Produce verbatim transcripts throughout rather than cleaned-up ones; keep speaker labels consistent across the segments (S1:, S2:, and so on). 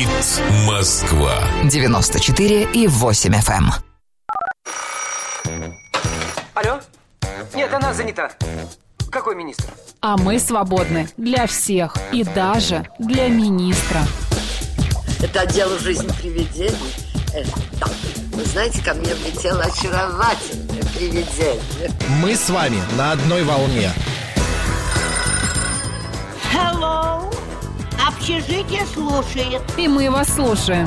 S1: Говорит Москва.
S2: девяносто четыре и восемь эф эм.
S3: Алло? Нет, она занята. Какой министр?
S4: А мы свободны для всех и даже для министра.
S5: Это отдел «Жизнь привидений». Э, да. Вы знаете, ко мне влетело очаровательное привидение.
S6: Мы с вами на одной волне.
S7: Hello. Общежитие слушает.
S4: И мы вас слушаем.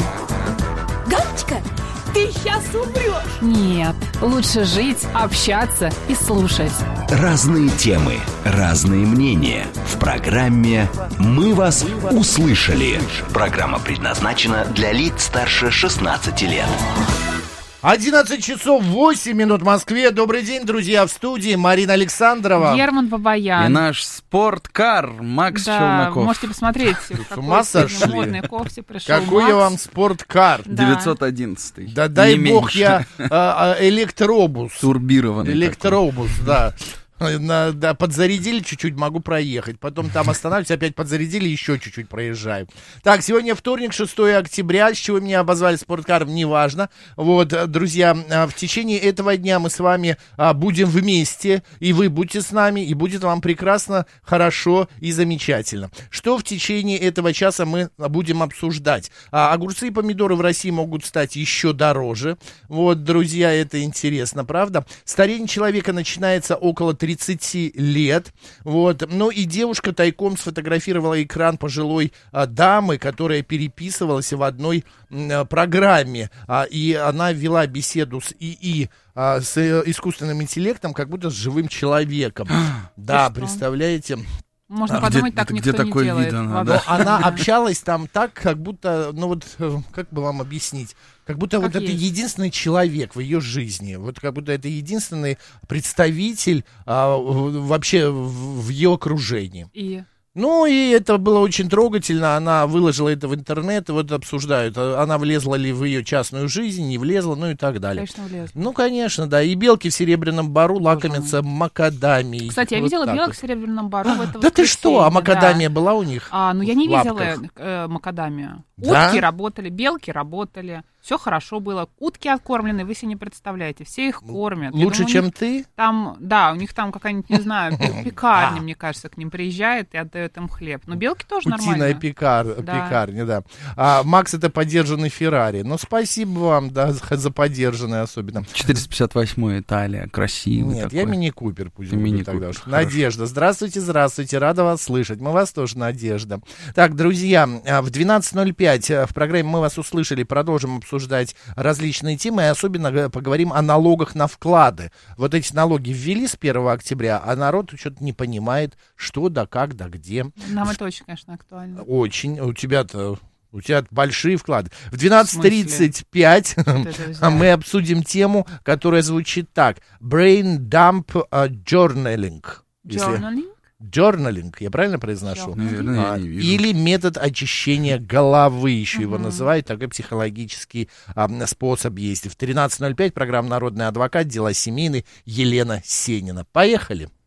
S7: Галочка, ты сейчас умрешь.
S4: Нет, лучше жить, общаться и слушать.
S8: Разные темы, разные мнения. В программе «Мы вас услышали». Программа предназначена для лиц старше шестнадцати лет.
S6: одиннадцать часов восемь минут в Москве. Добрый день, друзья, в студии Марина Александрова.
S4: Герман Бабаян.
S9: И наш спорткар Макс
S4: да,
S9: Челноков.
S4: вы можете посмотреть,
S6: с ума сошли?
S4: модной кофте пришел
S6: Какой
S4: Макс.
S6: я вам спорткар.
S4: Да.
S9: девятьсот одиннадцатый.
S6: Да дай
S9: Не
S6: бог
S9: меньше.
S6: я а, а, электробус.
S9: Турбированный.
S6: Электробус, да. На, да, подзарядили чуть-чуть, могу проехать. Потом там останавливаюсь, опять подзарядили, еще чуть-чуть проезжаю. Так, сегодня вторник, шестое октября. С чего меня обозвали спорткаром, неважно. Вот, друзья, в течение этого дня мы с вами будем вместе, и вы будьте с нами, и будет вам прекрасно, хорошо и замечательно. Что в течение этого часа мы будем обсуждать? А, огурцы и помидоры в России могут стать еще дороже. Вот, друзья, это интересно, правда? Старение человека начинается около тридцати лет, вот, ну и девушка тайком сфотографировала экран пожилой а, дамы, которая переписывалась в одной а, программе, а, и она вела беседу с ИИ, а, с э, искусственным интеллектом, как будто с живым человеком. Да, представляете?
S4: Можно
S9: А
S4: подумать,
S9: где-
S4: так
S9: где
S4: никто не
S9: такое
S4: делает.
S9: видано,
S4: вообще.
S6: Но она общалась там так, как будто, ну вот, э, как бы вам объяснить, как будто
S4: Как
S6: вот это
S4: есть.
S6: единственный человек в ее жизни, вот как будто это единственный представитель а, в- вообще в, в ее окружении.
S4: И
S6: Ну, и это было очень трогательно, она выложила это в интернет, и вот обсуждают, а она влезла ли в ее частную жизнь, не влезла, ну и так далее.
S4: конечно, влез.
S6: Ну, конечно, да, и белки в Серебряном Бару лакомятся макадамией.
S4: Кстати, я
S6: Вот
S4: видела
S6: так
S4: белок
S6: вот.
S4: в Серебряном Бару в это
S6: Да ты что, а
S4: воскресенье,
S6: макадамия
S4: да.
S6: была у них?
S4: А, ну я не
S6: в
S4: видела
S6: лапках?
S4: э, макадамию.
S6: Да?
S4: Утки работали, белки работали. Все хорошо было. Утки откормлены, вы себе не представляете. Все их кормят. Я
S6: Лучше,
S4: думаю, у
S6: чем
S4: них
S6: ты?
S4: Там, да, у них там какая-нибудь, не знаю, пе- пекарня, мне кажется, к ним приезжает и отдает им хлеб. Но белки тоже
S6: Утиная
S4: нормально.
S6: пекар,
S4: Да.
S6: пекарня, да. А, Макс, это подержанный Феррари. Ну, спасибо вам, да, за за подержанный особенно.
S9: четыреста пятьдесят восьмой Италия, красивый
S6: Нет,
S9: такой.
S6: я мини-купер пусть
S9: Ты
S6: будет
S9: мини-купер,
S6: тогда уж.
S9: хорошо.
S6: Надежда, здравствуйте, здравствуйте, рада вас слышать. Мы вас тоже, Надежда. Так, друзья, а, в двенадцать ноль пять а, в программе «Мы вас услышали» продолжим обсуждать различные темы, и особенно г- поговорим о налогах на вклады. Вот эти налоги ввели с первого октября, а народ что-то не понимает, что да как, да где.
S4: Нам это очень, конечно, актуально.
S6: Очень. У тебя-то... У тебя большие вклады. В двенадцать тридцать пять
S4: это
S6: мы обсудим тему, которая звучит так. Brain Dump uh, Journaling. Если-
S4: Journaling?
S6: Journaling, я правильно произношу?
S9: Наверное,
S6: А,
S9: я не вижу.
S6: или метод очищения головы, еще его называют, такой психологический а, способ есть. В тринадцать ноль пять программа «Народный адвокат», дела семейные, Елена Сенина. Поехали.